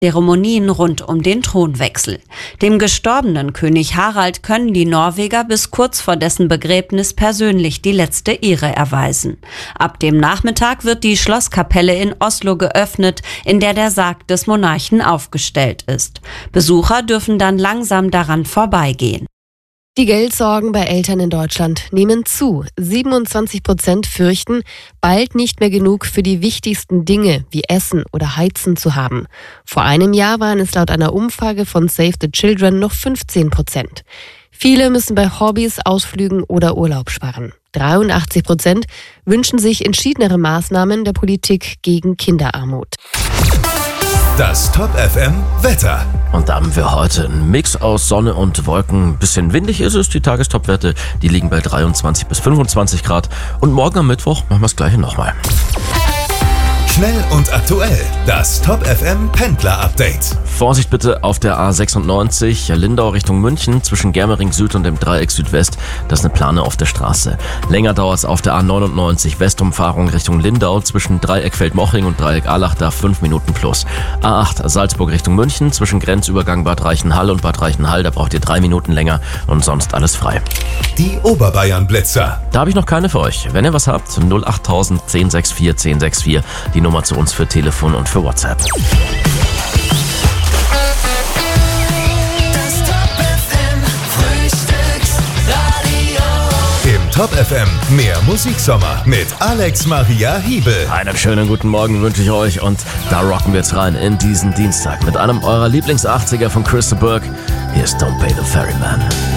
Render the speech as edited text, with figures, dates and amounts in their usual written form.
Zeremonien rund um den Thronwechsel. Dem gestorbenen König Harald können die Norweger bis kurz vor dessen Begräbnis persönlich die letzte Ehre erweisen. Ab dem Nachmittag wird die Schlosskapelle in Oslo geöffnet, in der der Sarg des Monarchen aufgestellt ist. Besucher dürfen dann langsam daran vorbeigehen. Die Geldsorgen bei Eltern in Deutschland nehmen zu. 27% fürchten, bald nicht mehr genug für die wichtigsten Dinge wie Essen oder Heizen zu haben. Vor einem Jahr waren es laut einer Umfrage von Save the Children noch 15%. Viele müssen bei Hobbys, Ausflügen oder Urlaub sparen. 83% wünschen sich entschiedenere Maßnahmen der Politik gegen Kinderarmut. Das Top FM Wetter. Und da haben wir heute einen Mix aus Sonne und Wolken. Ein bisschen windig ist es. Die Tagestopwerte, die liegen bei 23 bis 25 Grad. Und morgen am Mittwoch machen wir das Gleiche nochmal. Schnell und aktuell. Das Top FM Pendler Update. Vorsicht bitte auf der A96 Lindau Richtung München zwischen Germering Süd und dem Dreieck Südwest. Das ist eine Plane auf der Straße. Länger dauert es auf der A99 Westumfahrung Richtung Lindau zwischen Dreieck Feldmoching und Dreieck Allach, da 5 Minuten plus. A8 Salzburg Richtung München zwischen Grenzübergang Bad Reichenhall und Bad Reichenhall. Da braucht ihr 3 Minuten länger und sonst alles frei. Die Oberbayern Blitzer. Da habe ich noch keine für euch. Wenn ihr was habt, 08000 1064 1064. Die Nummer zu uns für Telefon und für WhatsApp. Das Top FM Frühstücksradio. Im Top FM mehr Musiksommer mit Alex Maria Hiebel. Einen schönen guten Morgen wünsche ich euch und da rocken wir jetzt rein in diesen Dienstag mit einem eurer Lieblings-80er von Chris de Burgh. Hier ist Don't Pay the Ferryman.